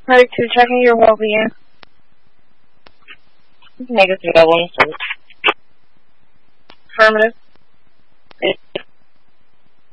Medic 2, checking your well-being. Negative, I want to. Affirmative.